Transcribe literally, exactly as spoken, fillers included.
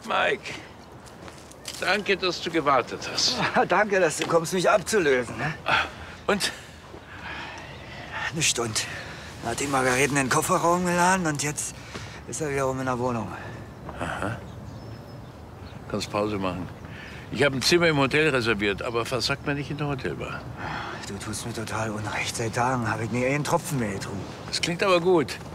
Mike, danke, dass du gewartet hast. Ja, danke, dass du kommst, mich abzulösen. Ne? Und? Eine Stunde. Dann hat die Margareten in den Kofferraum geladen und jetzt ist er wiederum in der Wohnung. Aha. Kannst Pause machen. Ich habe ein Zimmer im Hotel reserviert, aber versagt mir nicht in der Hotelbar. Du tust mir total unrecht. Seit Tagen habe ich nie einen Tropfen mehr getrunken. Das klingt aber gut.